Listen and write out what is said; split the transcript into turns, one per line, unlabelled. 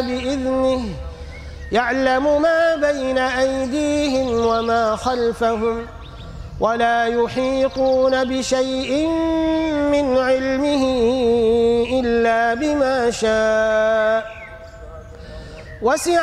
بإذنه يعلم ما بين أيديهم وما خلفهم ولا يحيطون بشيء من علمه إلا بما شاء وسع